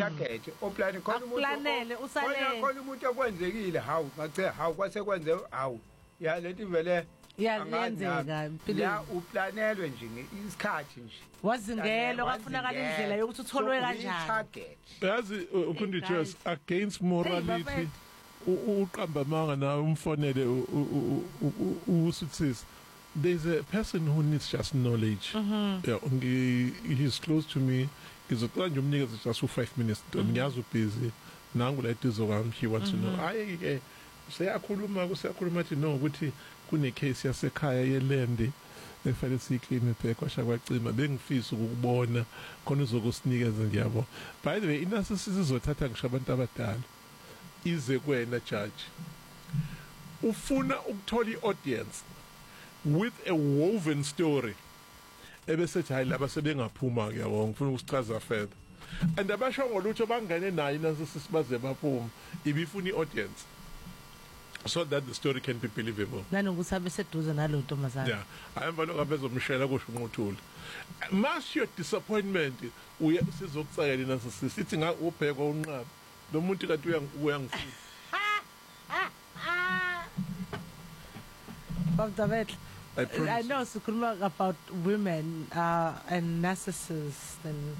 target oplane Akuplanele, usalele. khona umuntu okwenzekile hawu ngache hawu kwase kwenze hawu ya leti vele Yenzeka empilweni. la uplanelwe nje isikhathi nje Wazingelo kwafunakala indlela yokuthi utholwe kanjani. target yazi ukunditrust against morality uqamba manga na umfonele usuccess. There's a person who needs just knowledge. Yeah, he's close to me. Ngizocela nje umnikeze just 5 minutes. Ngiyazi busy. Nangu la itizo kwami he wants to know. Ayike siyakhuluma athi no ukuthi kune case yasekhaya yeland efanele siclaim back kwasha kwacima bengifisa ukubona khona uzokusinikeza ngiyabo. By the way inasisizo izothatha ngisho abantu abadala ize kwena judge. Ufuna ukuthola iaudience with a woven story ebesethi hayi laba sebengaphuma ke yabo ngifuna ukusichaza further and abasho ngolutho bangene nayo nasisibaze baze baphuma ibifuna iaudience so that the story can be believable. Nanokuthi abeseduze nalo ntombazana. Yeah, ayemva lokho abezomshela kusho uNqothula. Mass your disappointment uya sizokucela nasisithi sithi nga ubheka unqaba lo muntu kanti uyangifuna. I know sikhuluma about women and narcissists and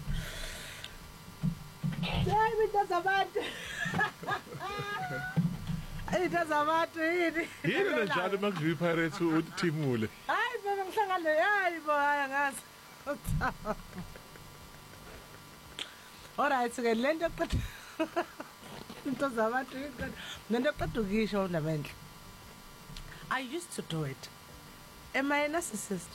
Yini njalo makuvi pirates uthimule. Hayi baba ngihlangane hayi bo ngazi. Alright ke lento eqeda into zabantu lento eqeda ukisho ndamenhle. I used to do it. Am I a narcissist?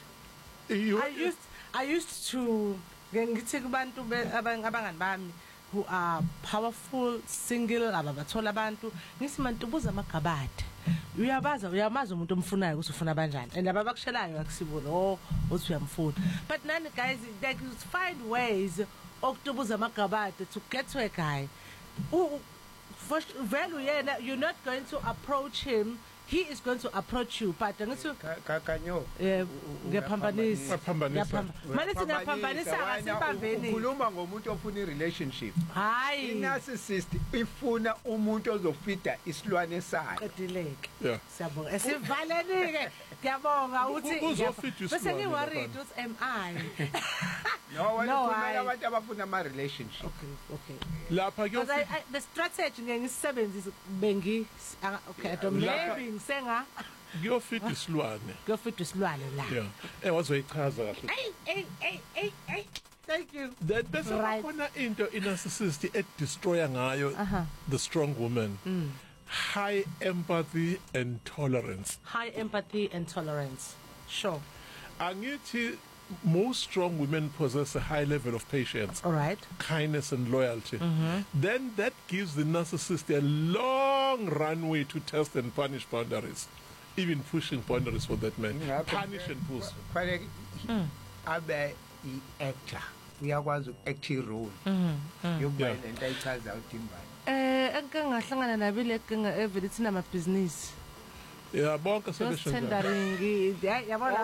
I used to ngithi kubantu abangani bami who are powerful, single, ababathola abantu ngithi mantubuza amagabade. Uyamazi umuntu omfunayo ukuthi ufuna kanjani and ababakushelayo akusibo no uthi uyamfuna. But nani guys they find ways okutubuza amagabade to get to a guy. First value you're not going to approach him. He is going to approach you, but ngithi kanyo ngiyaphambanisa manje singaphambanisa ngasibambeni ukhuluma ngomuntu ofuna irelationship hayi narcissist ifuna umuntu ozofida isilwane sakhe qedileke Yeah. siyabonga esivalenike ngiyabonga uthi bese ngiworried ukuthi am I no wena abantu abafuna ama relationship okay lapha because the strategy ngisebenzisa bengi okay maybe ngisenga kuyofita isilwane la yeah wazoyichaza kahle hey thank you that bese khona into narcissist destroya ngayo the strong woman high empathy and tolerance sure angithi most strong women possess a high level of patience, all right, kindness and loyalty. Then that gives the narcissist a long runway to test and punish boundaries, even pushing boundaries for that man. Punish and push. Abe actor uyakwazi uact role yokuba lento ayichaza uDimbane enkangahlangana nabile enkinga evelithi nama business. Yeah, bonke tendering yabona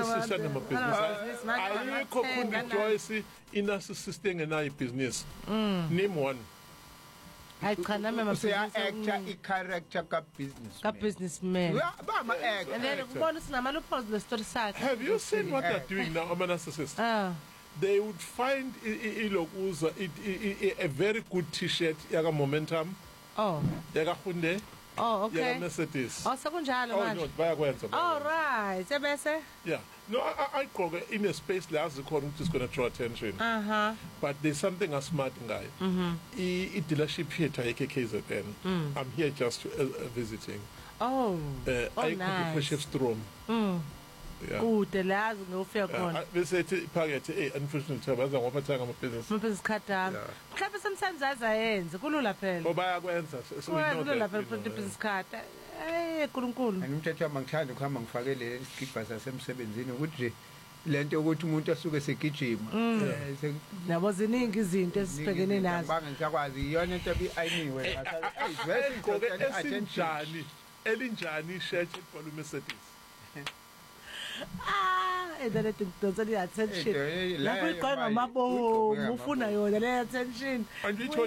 ayikho kundi Joyce narcissist engenayo business name one I can't remember actor i-character businessman ba ma actor and then kubona sinama loopholes le story sakhe. Have you seen what they're doing now ama narcissists? They would find ilokuza a very good t-shirt yaka Momentum yaka Hyundai okay. Yeah, Mercedes. Sekunjalo manje. No, bayakwenza. All right. Sebese? Yeah. No, I go in a space la azikhona ukuthi is going to draw attention. But there's something a smart guy. I dealership here at KZN. I'm here just visiting. I nice. Chefstrom. Yeah. Kude la ngofika khona. Bese iphakethe unfortunately baza ngoba bathenga amabhizinisi. Amabhizinisi khada. Mhlawumbe sometimes azayenza kulula phela. Ngoba bayakwenza so we know kulula phela ibhizinisi khada. Nkulunkulu. Ngimthethe amangithanda ukuhamba ngifakele isigibha sasemsebenzini ukuthi lento ukuthi umuntu asuke segijima nabo ziningi izinto esibhekene nazo. Banga ngiyakwazi iyona into ayiniwe esinjani elinjani shirt ebhalwe Mercedes. Edele tinto attention lapho iqanga mabomu ufuna yona le attention